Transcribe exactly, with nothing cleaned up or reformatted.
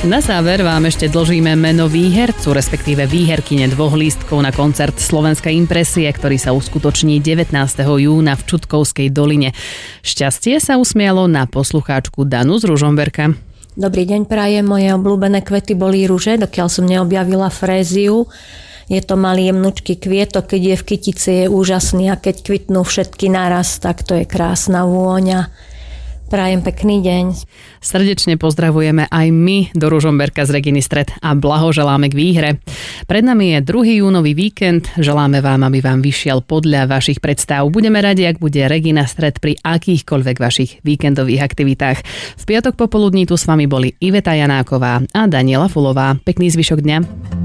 Na záver vám ešte dlžíme meno výhercu, respektíve výherkyne dvoch lístkov na koncert Slovenská impresie, ktorý sa uskutoční devätnásteho júna v Čutkovskej doline. Šťastie sa usmialo na poslucháčku Danu z Ružomberka. Dobrý deň, prajem. Moje obľúbené kvety boli ruže, dokiaľ som neobjavila fréziu. Je to malý jemnučký kvietok, keď je v kytici, je úžasný a keď kvitnú všetky naraz, tak to je krásna vôňa. Prajem pekný deň. Srdečne pozdravujeme aj my do Ružomberka z Reginy Stred a blahoželáme k výhre. Pred nami je druhý júnový víkend. Želáme vám, aby vám vyšiel podľa vašich predstav. Budeme radi, ak bude Regina Stred pri akýchkoľvek vašich víkendových aktivitách. V piatok popoludní tu s vami boli Iveta Janáková a Daniela Fulová. Pekný zvyšok dňa.